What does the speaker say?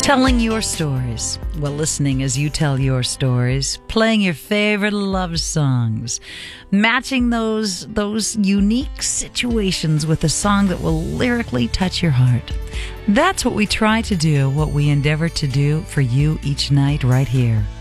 Telling your stories. Well, listening as you tell your stories. Playing your favorite love songs. Matching those unique situations with a song that will lyrically touch your heart. That's what we try to do, what we endeavor to do for you each night right here